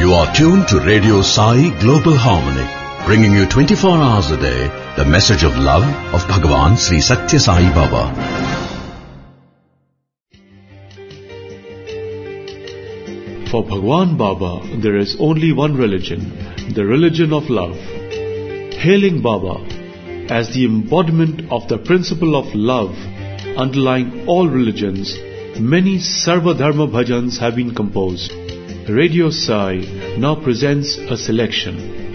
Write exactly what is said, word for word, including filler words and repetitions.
You are tuned to Radio Sai Global Harmony, bringing you twenty-four hours a day the message of love of Bhagavan Sri Satya Sai Baba. For Bhagwan Baba, there is only one religion, the religion of love. Hailing Baba as the embodiment of the principle of love underlying all religions, many Sarva Dharma bhajans have been composed. Radio Sai now presents a selection.